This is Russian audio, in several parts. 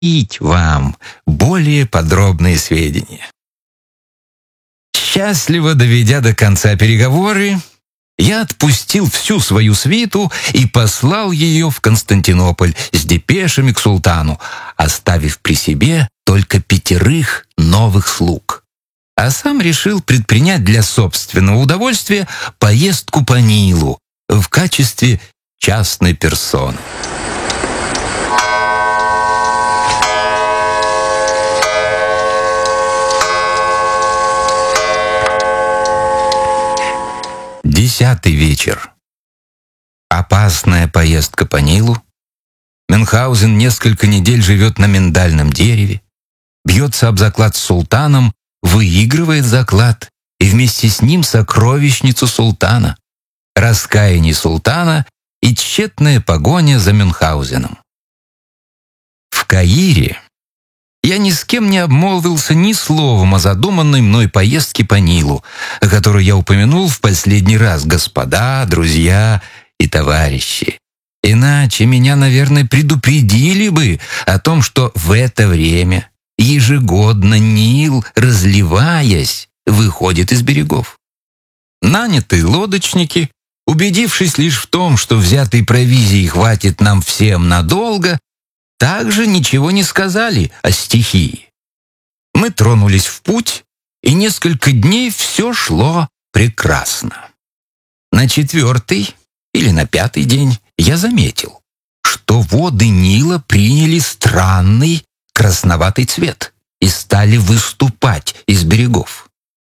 вам более подробные сведения. Счастливо доведя до конца переговоры, я отпустил всю свою свиту и послал ее в Константинополь с депешами к султану, оставив при себе только 5 новых слуг. А сам решил предпринять для собственного удовольствия поездку по Нилу в качестве частной персоны. Десятый вечер. Опасная поездка по Нилу. Мюнхгаузен несколько недель живет на миндальном дереве, бьется об заклад с султаном, выигрывает заклад и вместе с ним сокровищницу султана, раскаяние султана и тщетная погоня за Мюнхгаузеном. В Каире я ни с кем не обмолвился ни словом о задуманной мной поездке по Нилу, о которой я упомянул в последний раз, господа, друзья и товарищи. Иначе меня, наверное, предупредили бы о том, что в это время ежегодно Нил, разливаясь, выходит из берегов. Нанятые лодочники, убедившись лишь в том, что взятой провизии хватит нам всем надолго, также ничего не сказали о стихии. Мы тронулись в путь, и несколько дней все шло прекрасно. На 4-й или на 5-й день я заметил, что воды Нила приняли странный красноватый цвет и стали выступать из берегов.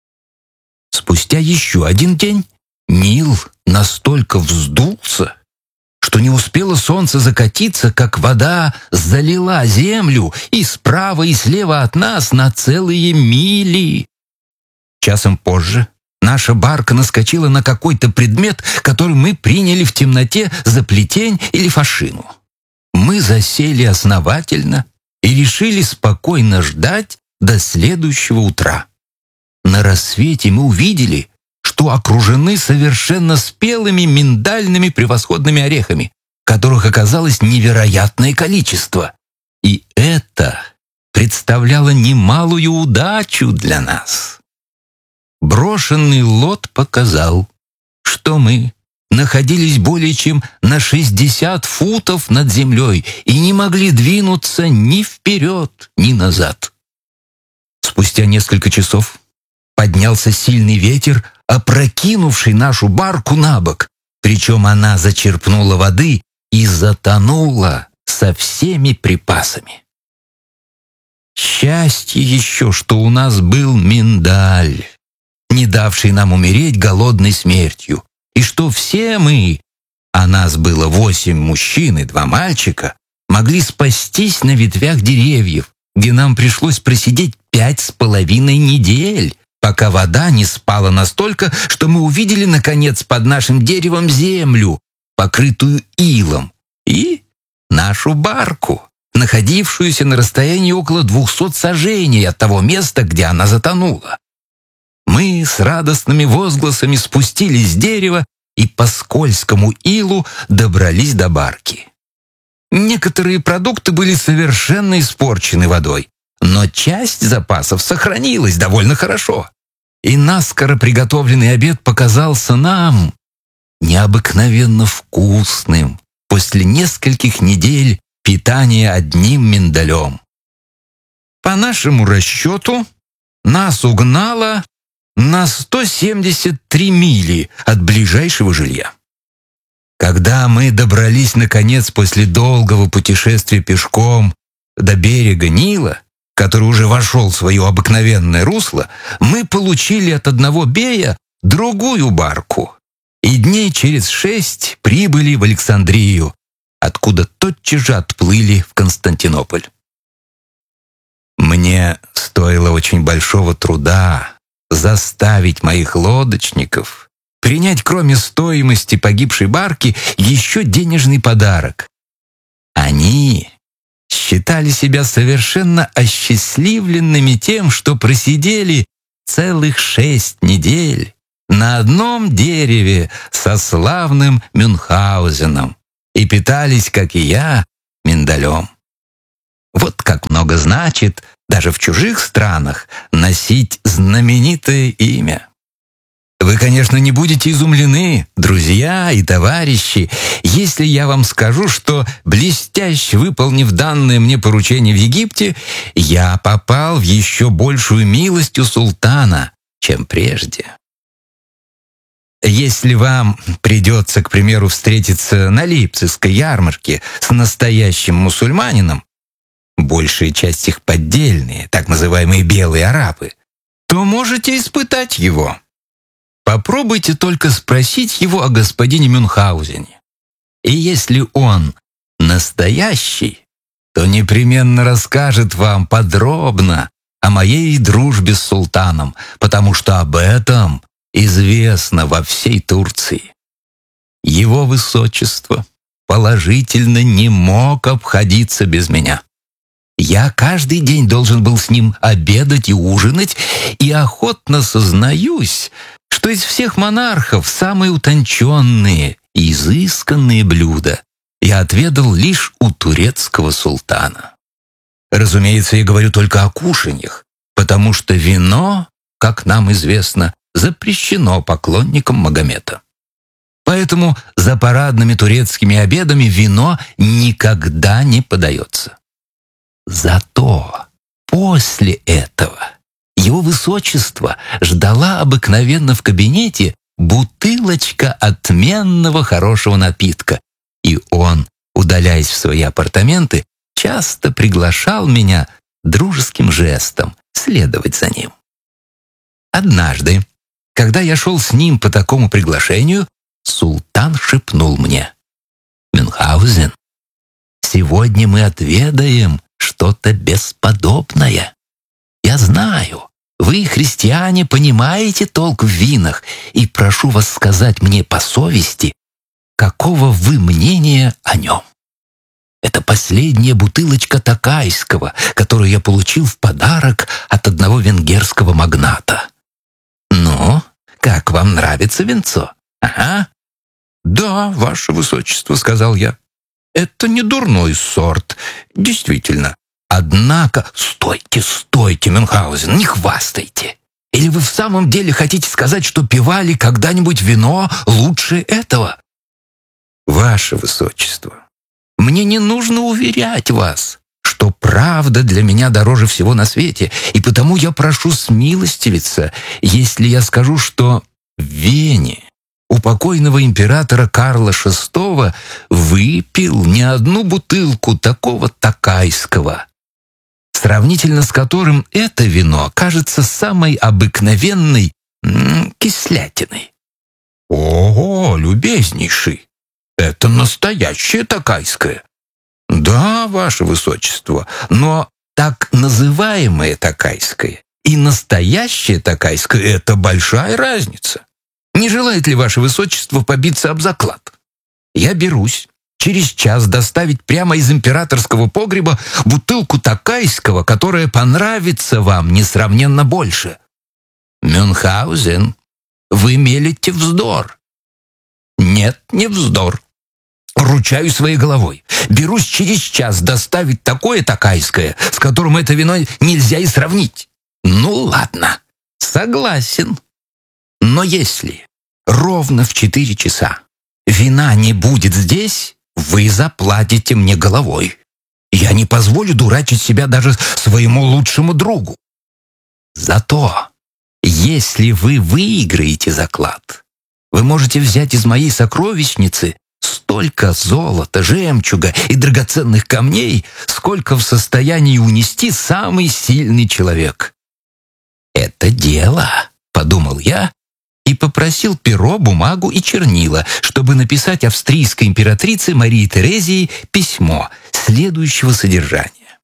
Спустя еще один день Нил настолько вздулся, что не успело солнце закатиться, как вода залила землю и справа, и слева от нас на целые мили. Часом позже наша барка наскочила на какой-то предмет, который мы приняли в темноте за плетень или фашину. Мы засели основательно и решили спокойно ждать до следующего утра. На рассвете мы увидели, что окружены совершенно спелыми миндальными превосходными орехами, которых оказалось невероятное количество. И это представляло немалую удачу для нас. Брошенный лот показал, что мы находились более чем на 60 футов над землей и не могли двинуться ни вперед, ни назад. Спустя несколько часов поднялся сильный ветер, опрокинувший нашу барку на бок, причем она зачерпнула воды и затонула со всеми припасами. Счастье еще, что у нас был миндаль, не давший нам умереть голодной смертью, и что все мы, а нас было 8 мужчин и 2 мальчика, могли спастись на ветвях деревьев, где нам пришлось просидеть 5,5 недель, пока вода не спала настолько, что мы увидели, наконец, под нашим деревом землю, покрытую илом, и нашу барку, находившуюся на расстоянии около 200 саженей от того места, где она затонула. Мы с радостными возгласами спустились с дерева и по скользкому илу добрались до барки. Некоторые продукты были совершенно испорчены водой, но часть запасов сохранилась довольно хорошо. И наскоро приготовленный обед показался нам необыкновенно вкусным после нескольких недель питания одним миндалем. По нашему расчету, нас угнало на 173 мили от ближайшего жилья. Когда мы добрались, наконец, после долгого путешествия пешком до берега Нила, который уже вошел в свое обыкновенное русло, мы получили от одного бея другую барку и дней через 6 прибыли в Александрию, откуда тотчас же отплыли в Константинополь. Мне стоило очень большого труда заставить моих лодочников принять, кроме стоимости погибшей барки, еще денежный подарок. Они считали себя совершенно осчастливленными тем, что просидели целых 6 недель на одном дереве со славным Мюнхгаузеном и питались, как и я, миндалем. Вот как много значит, даже в чужих странах, носить знаменитое имя. Вы, конечно, не будете изумлены, друзья и товарищи, если я вам скажу, что, блестяще выполнив данное мне поручение в Египте, я попал в еще большую милость у султана, чем прежде. Если вам придется, к примеру, встретиться на Лейпцигской ярмарке с настоящим мусульманином, большая часть их поддельные, так называемые белые арабы, то можете испытать его. Попробуйте только спросить его о господине Мюнхгаузене. И если он настоящий, то непременно расскажет вам подробно о моей дружбе с султаном, потому что об этом известно во всей Турции. Его высочество положительно не мог обходиться без меня. Я каждый день должен был с ним обедать и ужинать, и охотно сознаюсь, что из всех монархов самые утонченные и изысканные блюда я отведал лишь у турецкого султана. Разумеется, я говорю только о кушаньях, потому что вино, как нам известно, запрещено поклонникам Магомета. Поэтому за парадными турецкими обедами вино никогда не подается. Зато после этого его высочество ждала обыкновенно в кабинете бутылочка отменного хорошего напитка, и он, удаляясь в свои апартаменты, часто приглашал меня дружеским жестом следовать за ним. Однажды, когда я шел с ним по такому приглашению, султан шепнул мне: «Мюнхгаузен, сегодня мы отведаем что-то бесподобное. Я знаю, вы, христиане, понимаете толк в винах, и прошу вас сказать мне по совести, какого вы мнения о нем. Это последняя бутылочка Токайского, которую я получил в подарок от одного венгерского магната. Ну, как вам нравится винцо? Ага». «Да, ваше высочество», — сказал я. «Это не дурной сорт, действительно. Однако...» «Стойте, Мюнхгаузен, не хвастайте. Или вы в самом деле хотите сказать, что пивали когда-нибудь вино лучше этого?» «Ваше высочество, мне не нужно уверять вас, что правда для меня дороже всего на свете, и потому я прошу смилостивиться, если я скажу, что в Вене у покойного императора Карла VI выпил не одну бутылку такого Токайского, сравнительно с которым это вино кажется самой обыкновенной кислятиной». «Ого, любезнейший, это настоящее Токайское». «Да, ваше высочество, но так называемое Токайское и настоящее Токайское — это большая разница. Не желает ли ваше высочество побиться об заклад? Я берусь через час доставить прямо из императорского погреба бутылку Токайского, которая понравится вам несравненно больше». «Мюнхгаузен, вы мелите вздор». «Нет, не вздор. Ручаю своей головой. Берусь через час доставить такое Токайское, с которым это вино нельзя и сравнить». «Ну ладно, согласен. Но если ровно в 4 часа вина не будет здесь, вы заплатите мне головой. Я не позволю дурачить себя даже своему лучшему другу. Зато, если вы выиграете заклад, вы можете взять из моей сокровищницы столько золота, жемчуга и драгоценных камней, сколько в состоянии унести самый сильный человек». «Это дело», — подумал я, и попросил перо, бумагу и чернила, чтобы написать австрийской императрице Марии Терезии письмо следующего содержания.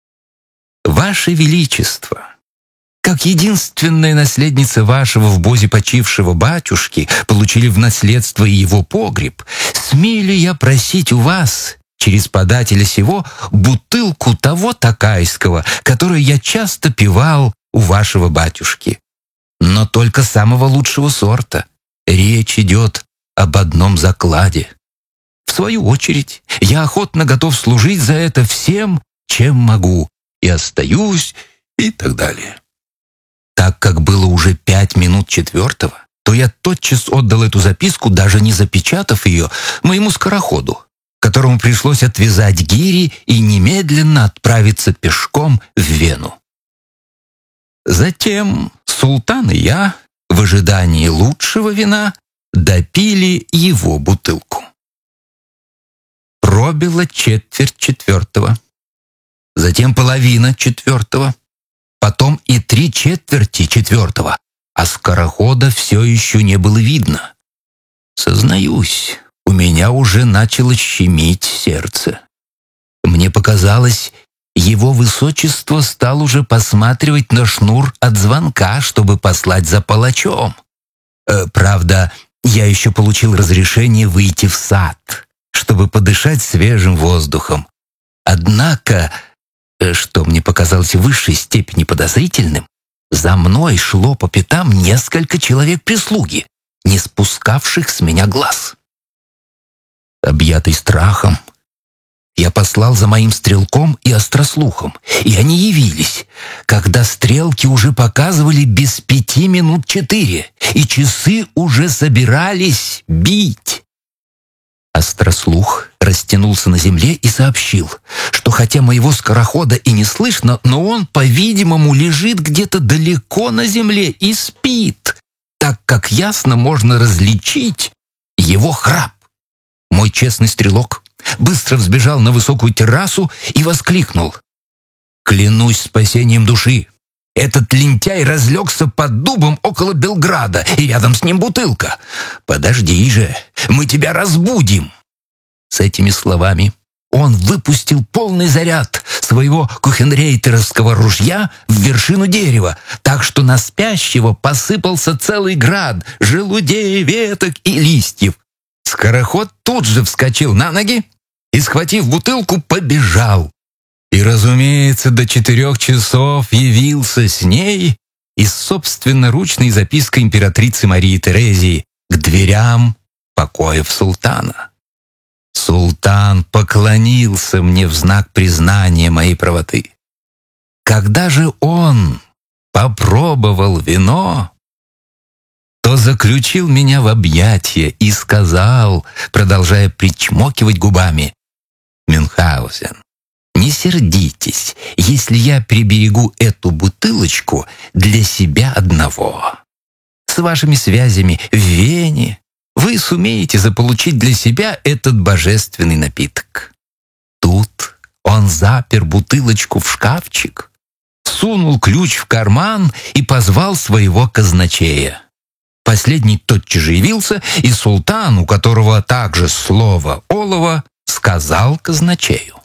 «Ваше Величество, как единственная наследница вашего в бозе почившего батюшки получили в наследство и его погреб, смею ли я просить у вас, через подателя сего, бутылку того Токайского, который я часто пивал у вашего батюшки, но только самого лучшего сорта. Речь идет об одном закладе. В свою очередь, я охотно готов служить за это всем чем могу, и остаюсь, и так далее. Так как было уже 5 минут 4, то я тотчас отдал эту записку, даже не запечатав ее, моему скороходу, которому пришлось отвязать гири и немедленно отправиться пешком в Вену. Затем султан и я, в ожидании лучшего вина, допили его бутылку. Пробило 3/4, затем половина 4, потом и 3/4 4, а скорохода все еще не было видно. Сознаюсь, у меня уже начало щемить сердце. Мне показалось, его высочество стал уже посматривать на шнур от звонка, чтобы послать за палачом. Правда, я еще получил разрешение выйти в сад, чтобы подышать свежим воздухом. Однако, что мне показалось в высшей степени подозрительным, за мной шло по пятам несколько человек прислуги, не спускавших с меня глаз. Объятый страхом, я послал за моим стрелком и острослухом, и они явились, когда стрелки уже показывали без 5 минут 4, и часы уже собирались бить. Острослух растянулся на земле и сообщил, что хотя моего скорохода и не слышно, но он, по-видимому, лежит где-то далеко на земле и спит, так как ясно можно различить его храп. Мой честный стрелок быстро взбежал на высокую террасу и воскликнул: «Клянусь спасением души! Этот лентяй разлегся под дубом около Белграда, и рядом с ним бутылка. Подожди же, мы тебя разбудим!» С этими словами он выпустил полный заряд своего кухенрейтеровского ружья в вершину дерева, так что на спящего посыпался целый град желудей, веток и листьев. Скороход тут же вскочил на ноги и, схватив бутылку, побежал. И, разумеется, до 4 часов явился с ней и с собственноручной запиской императрицы Марии Терезии к дверям покоев султана. Султан поклонился мне в знак признания моей правоты. Когда же он попробовал вино, то заключил меня в объятия и сказал, продолжая причмокивать губами: «Мюнхгаузен, не сердитесь, если я приберегу эту бутылочку для себя одного. С вашими связями в Вене вы сумеете заполучить для себя этот божественный напиток». Тут он запер бутылочку в шкафчик, сунул ключ в карман и позвал своего казначея. Последний тотчас же явился, и султан, у которого также слово олово, сказал казначею: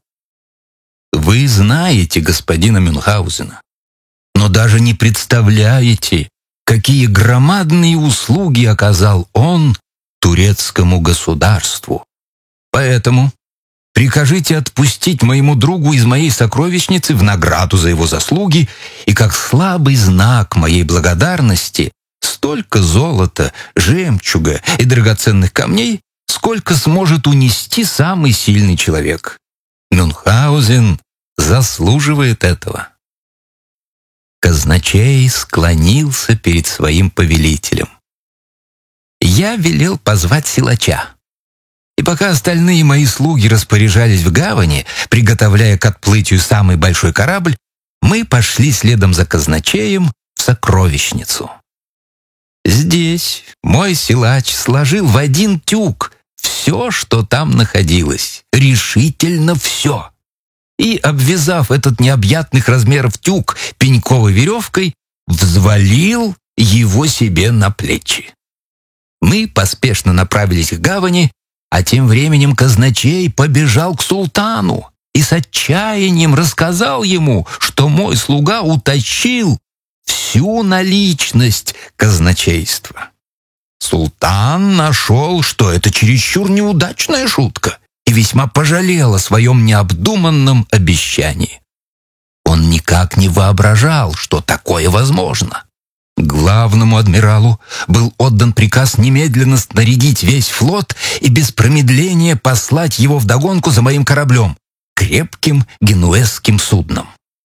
«Вы знаете господина Мюнхгаузена, но даже не представляете, какие громадные услуги оказал он турецкому государству. Поэтому прикажите отпустить моему другу из моей сокровищницы в награду за его заслуги и как слабый знак моей благодарности столько золота, жемчуга и драгоценных камней, сколько сможет унести самый сильный человек. Мюнхгаузен заслуживает этого». Казначей склонился перед своим повелителем. Я велел позвать силача. И пока остальные мои слуги распоряжались в гавани, приготовляя к отплытию самый большой корабль, мы пошли следом за казначеем в сокровищницу. Здесь мой силач сложил в один тюк все, что там находилось, решительно все. И, обвязав этот необъятных размеров тюк пеньковой веревкой, взвалил его себе на плечи. Мы поспешно направились к гавани, а тем временем казначей побежал к султану и с отчаянием рассказал ему, что мой слуга утащил всю наличность казначейства. Султан нашел, что это чересчур неудачная шутка, и весьма пожалел о своем необдуманном обещании. Он никак не воображал, что такое возможно. Главному адмиралу был отдан приказ немедленно снарядить весь флот и без промедления послать его вдогонку за моим кораблем. крепким генуэзским судном.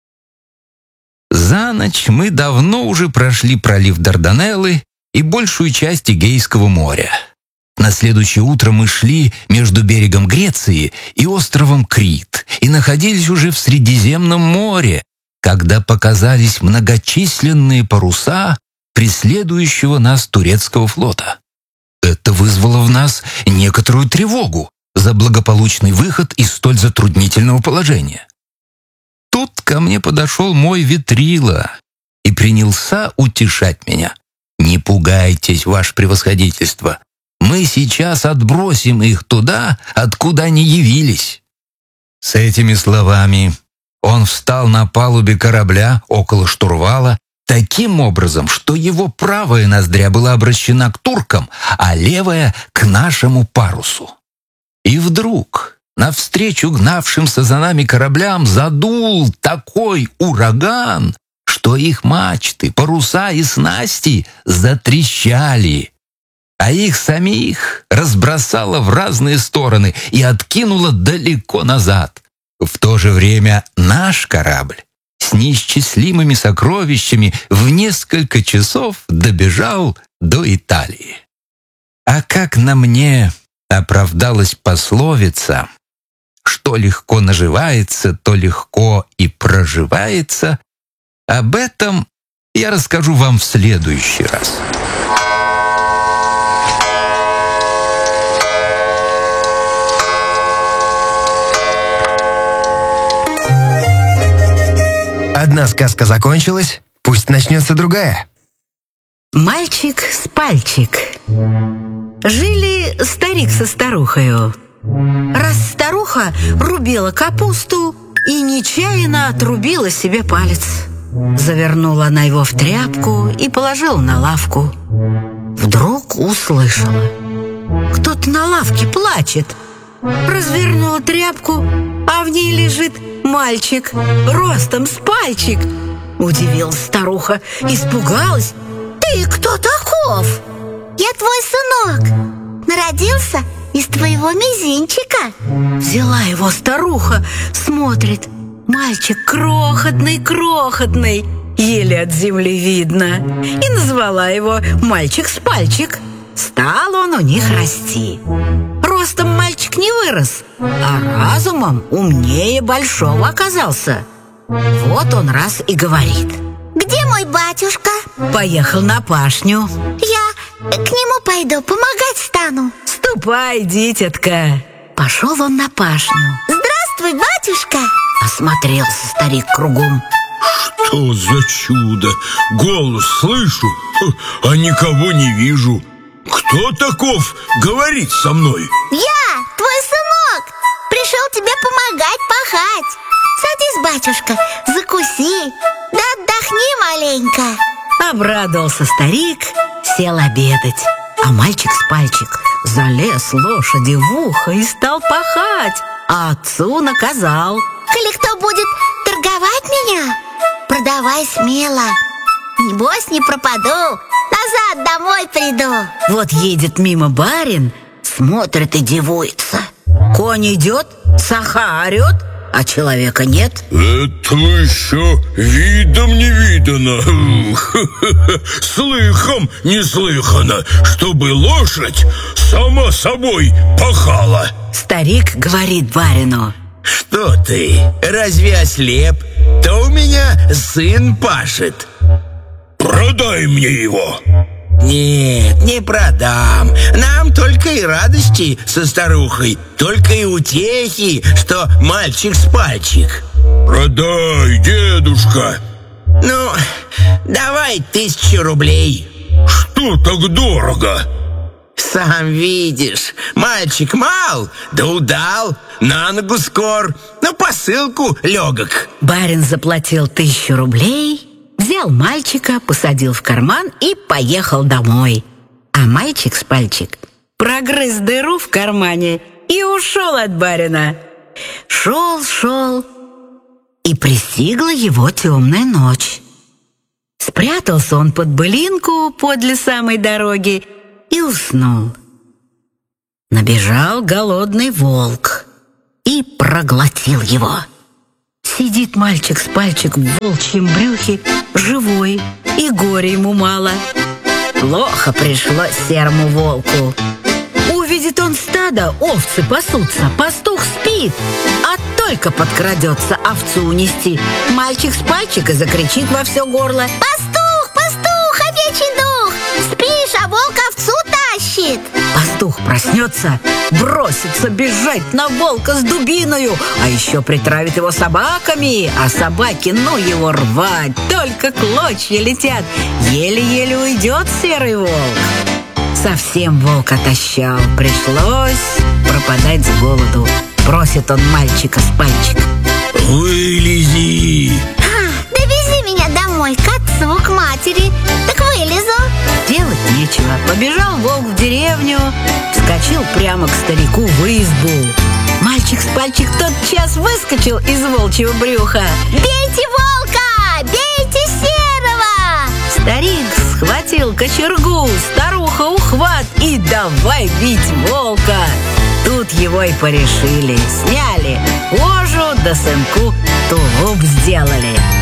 За ночь мы давно уже прошли пролив Дарданеллы и большую часть Эгейского моря. На следующее утро мы шли между берегом Греции и островом Крит и находились уже в Средиземном море, когда показались многочисленные паруса преследующего нас турецкого флота. Это вызвало в нас некоторую тревогу за благополучный выход из столь затруднительного положения. Тут ко мне подошел мой ветрила и принялся утешать меня. «Не пугайтесь, ваше превосходительство, мы сейчас отбросим их туда, откуда они явились». С этими словами он встал на палубе корабля около штурвала таким образом, что его правая ноздря была обращена к туркам, а левая — к нашему парусу. И вдруг навстречу гнавшимся за нами кораблям задул такой ураган, что их мачты, паруса и снасти затрещали, а их самих разбросало в разные стороны и откинуло далеко назад. В то же время наш корабль с неисчислимыми сокровищами в несколько часов добежал до Италии. А как на мне оправдалась пословица: что легко наживается, то легко и проживается, об этом я расскажу вам в следующий раз. Одна сказка закончилась, пусть начнется другая. Мальчик с пальчик. Жили старик со старухою. Раз старуха рубила капусту и нечаянно отрубила себе палец. Завернула она его в тряпку и положила на лавку. Вдруг услышала: кто-то на лавке плачет. Развернула тряпку, а в ней лежит мальчик ростом с пальчик. Удивилась старуха, испугалась. «Ты кто таков?» «Я твой сынок, народился из твоего мизинчика». Взяла его старуха, смотрит. Мальчик крохотный, еле от земли видно. И назвала его «Мальчик с пальчик». Стал он у них расти. Ростом мальчик не вырос, а разумом умнее большого оказался. Вот он раз и говорит: «Где мой батюшка?» Поехал на пашню. «Я к нему пойду, помогать стану». «Ступай, дитятка». Пошел он на пашню. «Здравствуй, батюшка!» Осмотрелся старик кругом. Что за чудо? Голос слышу, а никого не вижу. Кто таков говорит со мной? «Я, твой сынок, пришел тебе помогать пахать. Садись, батюшка, закуси, да отдохни маленько». Обрадовался старик, сел обедать. А мальчик с пальчик залез лошади в ухо и стал пахать, а отцу наказал: «Коли кто будет торговать меня, продавай смело. Небось, не пропаду, назад домой приду». Вот едет мимо барин, смотрит и дивуется. Конь идет, саха орет, а человека нет. Это еще видом не видано, слыхом не слыхано, чтобы лошадь сама собой пахала. Старик говорит барину: «Что ты, разве ослеп? То у меня сын пашет». Продай мне его. «Нет, не продам. Нам только и радости со старухой, только и утехи, что мальчик с пальчик». Продай, дедушка. «Ну, давай 1000 рублей». Что так дорого? «Сам видишь, мальчик мал, да удал, на ногу скор, на посылку легок». Барин заплатил 1000 рублей, взял мальчика, посадил в карман и поехал домой. А мальчик с пальчик прогрыз дыру в кармане и ушел от барина. Шел, и пристигла его темная ночь. Спрятался он под былинку подле самой дороги и уснул. Набежал голодный волк и и проглотил его. Сидит мальчик с пальчик в волчьем брюхе, живой, и горя ему мало. Плохо пришлось серому волку. Увидит он стадо, овцы пасутся, пастух спит, а только подкрадется овцу унести. Мальчик с пальчика закричит во все горло: Пастух, пастух, овечий дух! Спишь, а волк овцу тащит! Пастух проснется, бросится бежать на волка с дубиною, а еще притравит его собаками, а собаки, ну его рвать, только клочья летят. Еле-еле уйдет серый волк. Совсем волк отощал, пришлось пропадать с голоду. Просит он мальчика с пальчика: Вылези! Довези меня домой, к отцу, к матери. Так вылезу. Делать нечего. Побежал волк в деревню, вскочил прямо к старику в избу. Мальчик с пальчик тотчас выскочил из волчьего брюха. Бейте волка! Бейте серого! Старик схватил кочергу, старуха ухват и давай бить волка. Тут его и порешили. Сняли кожу, да сынку тулуп сделали.